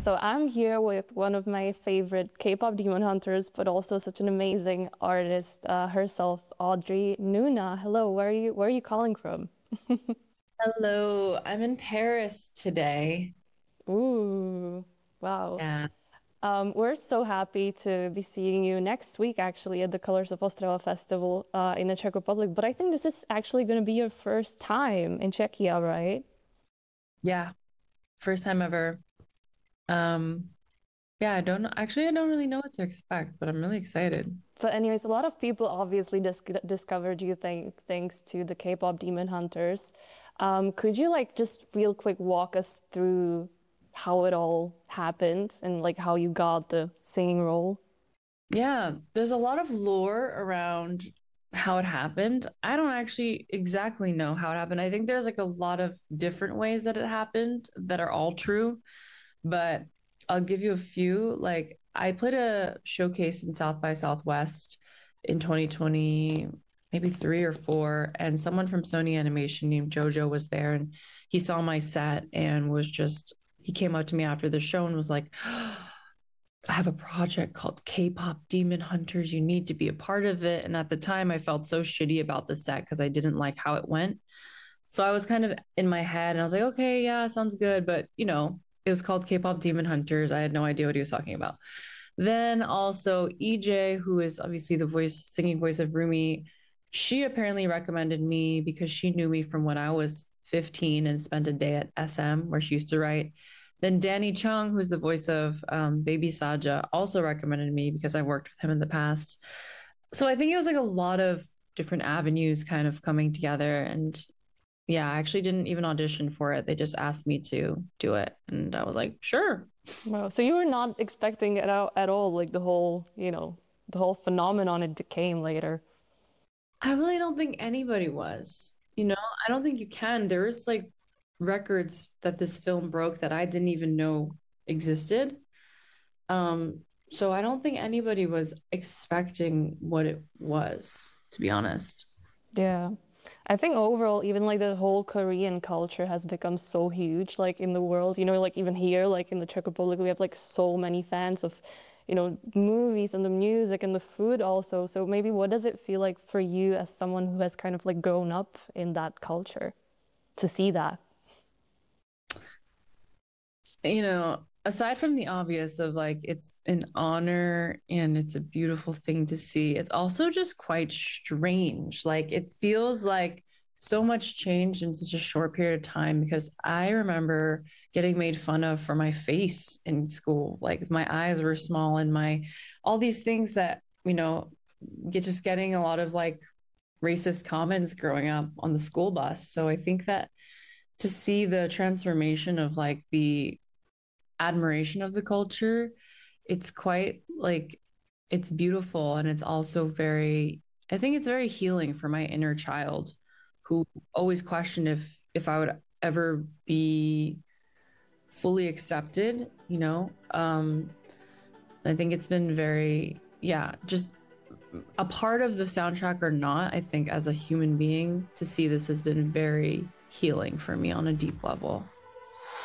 So I'm here with one of my favorite K-pop demon hunters, but also such an amazing artist herself, Audrey Nuna. Hello, where are you calling from? Hello, I'm in Paris today. Ooh, wow. Yeah. We're so happy to be seeing you next week, actually, at the Colors of Ostrava Festival in the Czech Republic. But I think this is actually going to be your first time in Czechia, right? Yeah, first time ever. Um, yeah, I don't really know what to expect, but I'm really excited. But anyways, a lot of people obviously discovered you thanks to the K-pop Demon Hunters. Could you like just real quick walk us through how it all happened and like how you got the singing role? Yeah, there's a lot of lore around how it happened. I don't actually exactly know how it happened. I think there's like a lot of different ways that it happened that are all true, but I'll give you a few. Like I played a showcase in South by Southwest in 2020, maybe three or four, and someone from Sony Animation named Jojo was there, and he saw my set and was just he came up to me after the show and was like, I have a project called K-pop Demon Hunters. You need to be a part of it. And at the time, I felt so shitty about the set because I didn't like how it went. So I was kind of in my head and I was like, okay, yeah, sounds good. But, it was called K-pop Demon Hunters. I had no idea what he was talking about. Then also EJ, who is obviously the singing voice of Rumi, she apparently recommended me because she knew me from when I was 15 and spent a day at SM where she used to write. Then Danny Chung, who's the voice of Baby Saja, also recommended me because I worked with him in the past. So I think it was like a lot of different avenues kind of coming together. And yeah, I actually didn't even audition for it. They just asked me to do it. And I was like, sure. Wow. So you were not expecting it out at all, like the whole phenomenon it became later. I really don't think anybody was. I don't think you can. There's like records that this film broke that I didn't even know existed. So I don't think anybody was expecting what it was, to be honest. Yeah. I think overall, even like the whole Korean culture has become so huge, like in the world, like even here, like in the Czech Republic, we have like so many fans of, movies and the music and the food also. So maybe what does it feel like for you as someone who has kind of like grown up in that culture to see that? Aside from the obvious of like it's an honor and it's a beautiful thing to see, it's also just quite strange. Like it feels like so much changed in such a short period of time because I remember getting made fun of for my face in school. Like my eyes were small and my all these things that, get just getting a lot of like racist comments growing up on the school bus. So I think that to see the transformation of like the admiration of the culture, it's quite like it's beautiful and it's also I think it's very healing for my inner child who always questioned if I would ever be fully accepted. I think it's been very, yeah, just a part of the soundtrack or not, I think as a human being to see this has been very healing for me on a deep level.